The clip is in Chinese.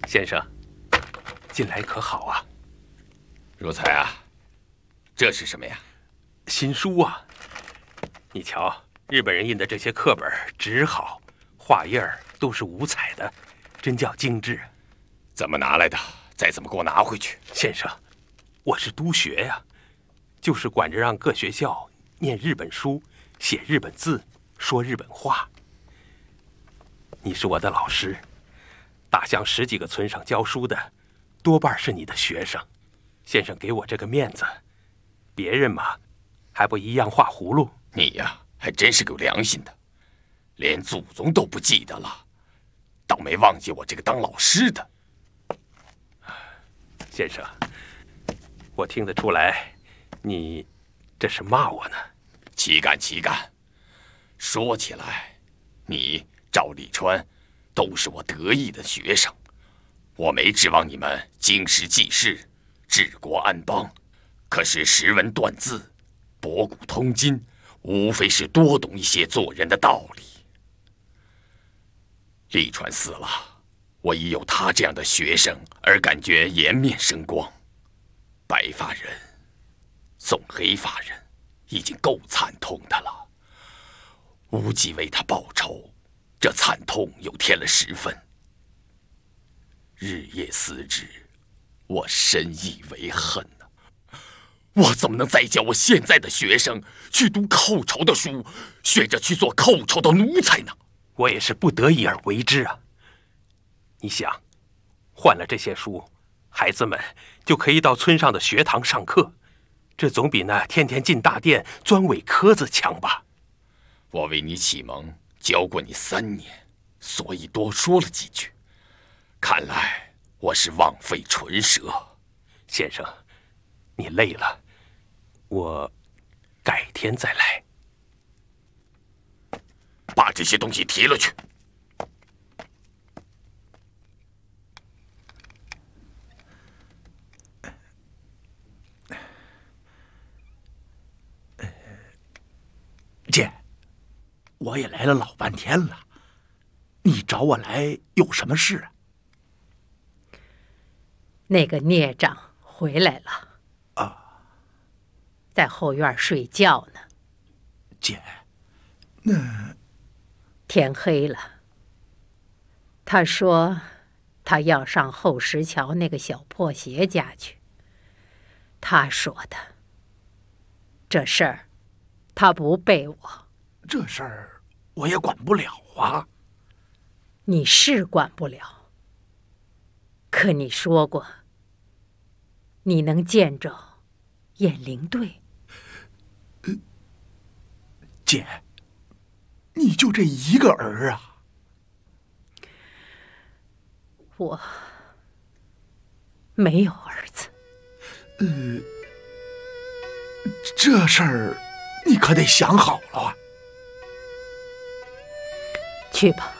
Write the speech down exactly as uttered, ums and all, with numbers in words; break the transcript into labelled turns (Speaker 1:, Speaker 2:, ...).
Speaker 1: 先生，近来可好啊？
Speaker 2: 如才啊，这是什么呀？
Speaker 1: 新书啊！你瞧，日本人印的这些课本，纸好，画页儿都是五彩的，真叫精致。
Speaker 2: 怎么拿来的？再怎么给我拿回去？
Speaker 1: 先生，我是督学呀，就是管着让各学校念日本书，写日本字，说日本话。你是我的老师，大乡十几个村上教书的，多半是你的学生。先生给我这个面子，别人嘛，还不一样画葫芦。
Speaker 2: 你呀，还真是有良心的，连祖宗都不记得了，倒没忘记我这个当老师的。
Speaker 1: 先生，我听得出来，你这是骂我呢。
Speaker 2: 岂敢岂敢！说起来，你赵立川都是我得意的学生，我没指望你们经世济世，治国安邦。可是识文断字，博古通今，无非是多懂一些做人的道理。立川死了，我已有他这样的学生，而感觉颜面生光。白发人送黑发人，已经够惨痛的了。无忌为他报仇，这惨痛又添了十分。日夜思之，我深以为恨呐、啊！我怎么能再教我现在的学生去读寇仇的书，学着去做寇仇的奴才呢？
Speaker 1: 我也是不得已而为之啊。你想，换了这些书，孩子们就可以到村上的学堂上课，这总比那天天进大殿钻伪科子强吧？
Speaker 2: 我为你启蒙，教过你三年，所以多说了几句。看来我是枉费唇舌。
Speaker 1: 先生，你累了，我改天再来。
Speaker 2: 把这些东西提了去。
Speaker 3: 姐，我也来了老半天了，你找我来有什么事啊？
Speaker 4: 那个聂长回来了
Speaker 3: 啊，
Speaker 4: 在后院睡觉呢。
Speaker 3: 姐，那
Speaker 4: 天黑了，他说他要上后石桥那个小破鞋家去。他说的，这事儿他不背我。
Speaker 3: 这事儿我也管不了啊。
Speaker 4: 你是管不了，可你说过你能见着雁翎队。
Speaker 3: 呃，姐，你就这一个儿啊？
Speaker 4: 我没有儿子。
Speaker 3: 呃，这事儿你可得想好了啊。
Speaker 4: 去吧。